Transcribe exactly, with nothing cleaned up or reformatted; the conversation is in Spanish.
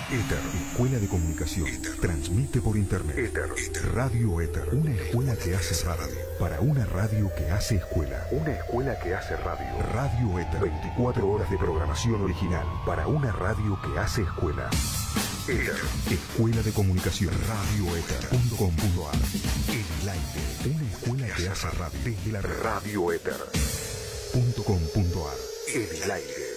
Éter, Escuela de Comunicación. Éter. Transmite por internet. Éter. Éter. Radio Éter. Una escuela que hace radio. Para una radio que hace escuela. Una escuela que hace radio. Radio Éter. veinticuatro horas de programación original. Para una radio que hace escuela. Éter. Escuela de Comunicación. Radio Éter punto com punto ar. En el aire. Una escuela que hace radio. Desde la radio Éter punto com punto ar. En el aire.